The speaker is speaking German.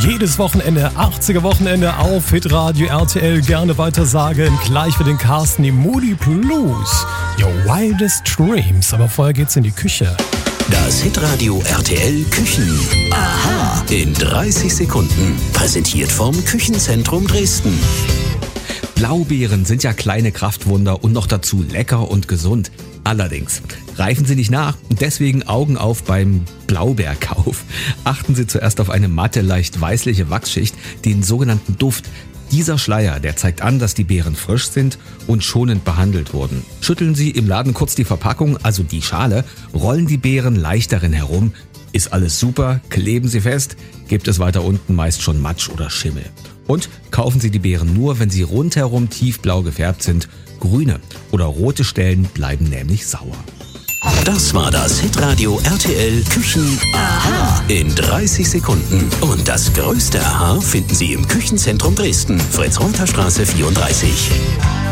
jedes Wochenende, 80er Wochenende auf Hitradio RTL. Gerne weitersagen. Gleich für den Carsten die Moody Blues. Your Wildest Dreams. Aber vorher geht's in die Küche. Das Hitradio RTL Küchen. Aha. In 30 Sekunden. Präsentiert vom Küchenzentrum Dresden. Blaubeeren sind ja kleine Kraftwunder und noch dazu lecker und gesund. Allerdings reifen sie nicht nach und deswegen Augen auf beim Blaubeerkauf. Achten Sie zuerst auf eine matte, leicht weißliche Wachsschicht, den sogenannten Duft. Dieser Schleier, der zeigt an, dass die Beeren frisch sind und schonend behandelt wurden. Schütteln Sie im Laden kurz die Verpackung, also die Schale, rollen die Beeren leicht darin herum. Ist alles super, kleben Sie fest, gibt es weiter unten meist schon Matsch oder Schimmel. Und kaufen Sie die Beeren nur, wenn sie rundherum tiefblau gefärbt sind. Grüne oder rote Stellen bleiben nämlich sauer. Das war das Hitradio RTL Küchen Aha in 30 Sekunden. Und das größte Aha finden Sie im Küchenzentrum Dresden, Fritz-Reuter-Straße 34.